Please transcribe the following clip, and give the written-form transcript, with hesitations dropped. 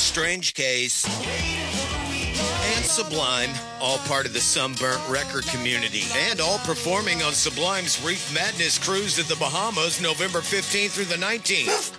Strange Case, and Sublime, all part of the Sunburnt record community, and all performing on Sublime's Reef Madness cruise at the Bahamas November 15th through the 19th.